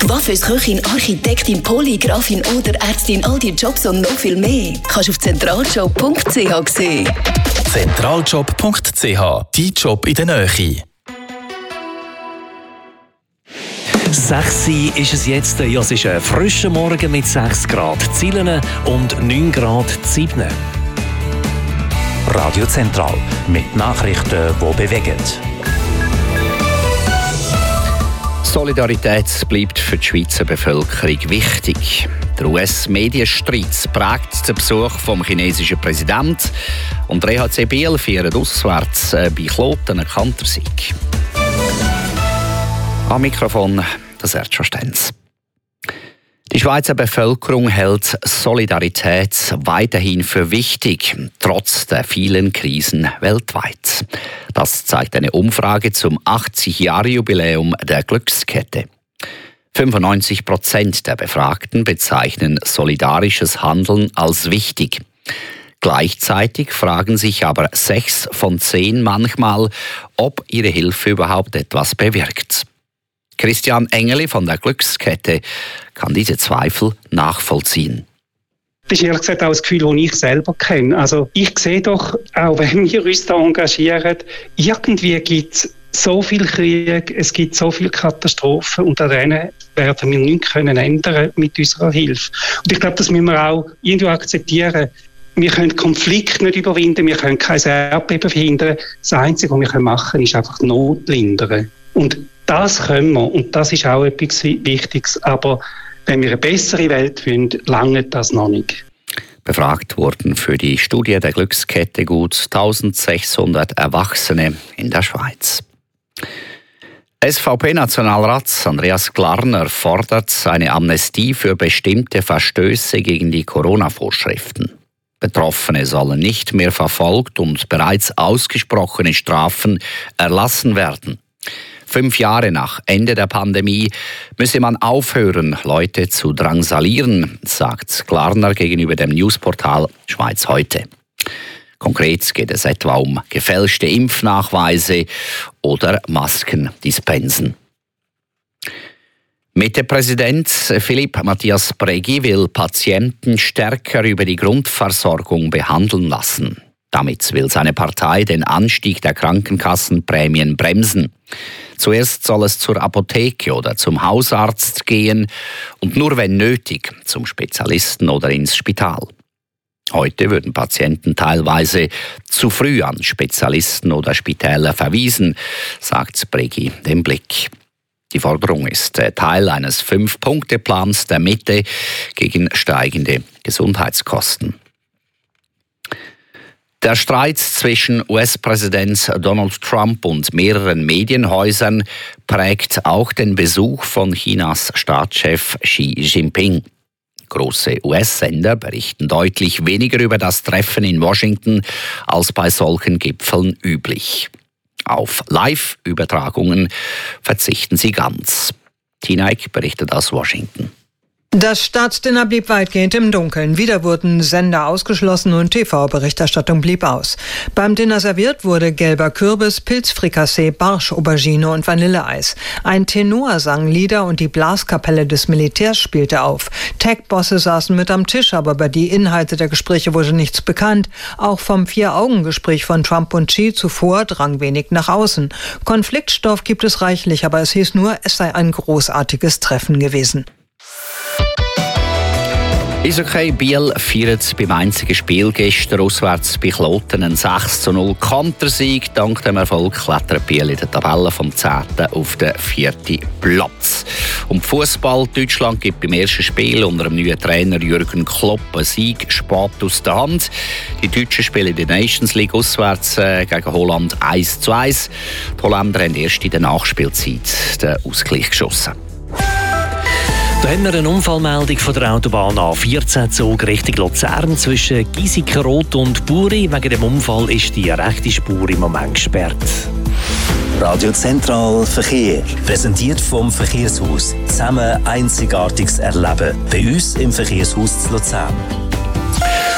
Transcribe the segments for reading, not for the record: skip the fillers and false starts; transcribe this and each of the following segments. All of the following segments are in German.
Coiffeuse, Architektin, Polygrafin oder Ärztin, all die Jobs und noch viel mehr kannst du auf zentraljob.ch sehen. Zentraljob.ch, dein Job in der Nähe. 6 ist es jetzt. Ja, es ist ein frischer Morgen mit 6 Grad Zielen und 9 Grad Zibne. Radio Zentral mit Nachrichten, die bewegen. Solidarität bleibt für die Schweizer Bevölkerung wichtig. Der US-Medienstreit prägt den Besuch vom chinesischen Präsidenten und der EHC Biel feiert auswärts bei Kloten einen Kantersieg. Am Mikrofon das Sergio Stenz. Die Schweizer Bevölkerung hält Solidarität weiterhin für wichtig, trotz der vielen Krisen weltweit. Das zeigt eine Umfrage zum 80-Jahre-Jubiläum der Glückskette. 95% der Befragten bezeichnen solidarisches Handeln als wichtig. Gleichzeitig fragen sich aber 6 von 10 manchmal, ob ihre Hilfe überhaupt etwas bewirkt. Christian Engeli von der Glückskette kann diese Zweifel nachvollziehen. Das ist ehrlich gesagt auch das Gefühl, das ich selber kenne. Also ich sehe doch, auch wenn wir uns da engagieren, irgendwie gibt es so viel Krieg, es gibt so viele Katastrophen und an denen werden wir nichts ändern mit unserer Hilfe. Und ich glaube, das müssen wir auch irgendwie akzeptieren. Wir können Konflikte nicht überwinden, wir können kein Erdbeben verhindern. Das Einzige, was wir machen können, ist einfach Not lindern. Und das können wir und das ist auch etwas Wichtiges. Aber wenn wir eine bessere Welt wollen, langt das noch nicht. Befragt wurden für die Studie der Glückskette gut 1600 Erwachsene in der Schweiz. SVP-Nationalrat Andreas Glarner fordert eine Amnestie für bestimmte Verstöße gegen die Corona-Vorschriften. Betroffene sollen nicht mehr verfolgt und bereits ausgesprochene Strafen erlassen werden. 5 Jahre nach Ende der Pandemie müsse man aufhören, Leute zu drangsalieren, sagt Glarner gegenüber dem Newsportal Schweiz heute. Konkret geht es etwa um gefälschte Impfnachweise oder Maskendispensen. Mitte-Präsident Philippe Matthias Brägi will Patienten stärker über die Grundversorgung behandeln lassen. Damit will seine Partei den Anstieg der Krankenkassenprämien bremsen. Zuerst soll es zur Apotheke oder zum Hausarzt gehen und nur wenn nötig zum Spezialisten oder ins Spital. Heute würden Patienten teilweise zu früh an Spezialisten oder Spitäler verwiesen, sagt Brägi dem Blick. Die Forderung ist Teil eines 5-Punkte-Plans der Mitte gegen steigende Gesundheitskosten. Der Streit zwischen US-Präsident Donald Trump und mehreren Medienhäusern prägt auch den Besuch von Chinas Staatschef Xi Jinping. Große US-Sender berichten deutlich weniger über das Treffen in Washington als bei solchen Gipfeln üblich. Auf Live-Übertragungen verzichten sie ganz. Tina Eck berichtet aus Washington. Das Staatsdinner blieb weitgehend im Dunkeln. Wieder wurden Sender ausgeschlossen und TV-Berichterstattung blieb aus. Beim Dinner serviert wurde gelber Kürbis, Pilzfrikassee, Barsch, Aubergine und Vanilleeis. Ein Tenor sang Lieder und die Blaskapelle des Militärs spielte auf. Tech-Bosse saßen mit am Tisch, aber über die Inhalte der Gespräche wurde nichts bekannt. Auch vom 4-Augen-Gespräch von Trump und Xi zuvor drang wenig nach außen. Konfliktstoff gibt es reichlich, aber es hieß nur, es sei ein großartiges Treffen gewesen. Eishockey Biel feiert beim einzigen Spiel gestern auswärts bei Kloten einen 6:0 Kontersieg. Dank dem Erfolg klettert Biel in der Tabelle vom 10. auf den 4. Platz. Und Fußball Deutschland gibt beim ersten Spiel unter dem neuen Trainer Jürgen Klopp einen Sieg spät aus der Hand. Die Deutschen spielen in der Nations League auswärts gegen Holland 1:1. Die Holländer haben erst in der Nachspielzeit den Ausgleich geschossen. Da haben wir eine Unfallmeldung von der Autobahn A14 Zug Richtung Luzern zwischen Giesikenroth und Buri. Wegen dem Unfall ist die rechte Spur im Moment gesperrt. Radio Zentral Verkehr. Präsentiert vom Verkehrshaus. Zusammen Einzigartiges erleben. Bei uns im Verkehrshaus zu Luzern.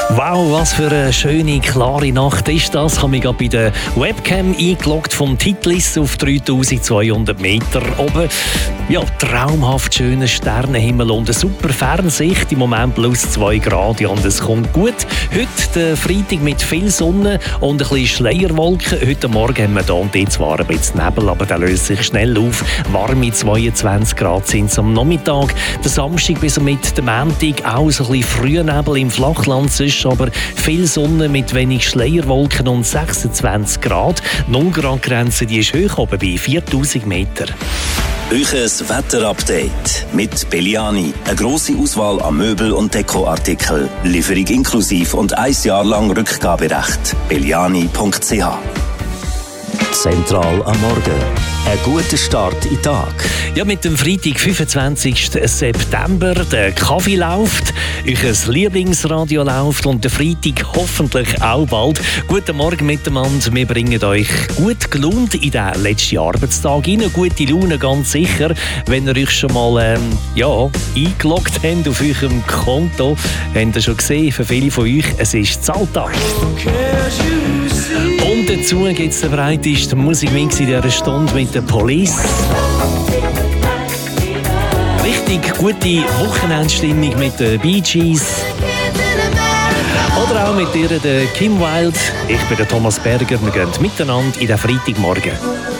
Wow, was für eine schöne, klare Nacht ist das. Ich habe mich gerade bei der Webcam eingeloggt vom Titlis auf 3200 Meter oben. Ja, traumhaft schöner Sternenhimmel und eine super Fernsicht. Im Moment plus 2 Grad und es kommt gut. Heute der Freitag mit viel Sonne und ein bisschen Schleierwolken. Heute Morgen haben wir hier und dort zwar ein bisschen Nebel, aber der löst sich schnell auf. Warme 22 Grad sind es am Nachmittag. Der Samstag bis mit dem Montag auch so ein bisschen Frühnebel im Flachland. Sonst aber viel Sonne mit wenig Schleierwolken und 26 Grad. 0 Grad Grenze, die ist hoch oben bei 4000 Meter. Euches Wetterupdate mit Belliani. Eine grosse Auswahl an Möbel- und Dekoartikeln. Lieferung inklusiv und 1 Jahr lang Rückgaberecht. Belliani.ch. Zentral am Morgen. Ein guter Start in den Tag. Ja, mit dem Freitag, 25. September, der Kaffee läuft, euer Lieblingsradio läuft und der Freitag hoffentlich auch bald. Guten Morgen miteinander, wir bringen euch gut gelaunt in den letzten Arbeitstag rein. Gute Laune ganz sicher, wenn ihr euch schon mal eingeloggt habt auf eurem Konto. Habt ihr schon gesehen, für viele von euch, es ist Zahltag. Und dazu gibt es den breitesten Musikmix in dieser Stunde mit der Police. Richtig gute Wochenendstimmung mit den Bee Gees. Oder auch mit ihr, der Kim Wilde. Ich bin der Thomas Berger. Wir gehen miteinander in den Freitagmorgen.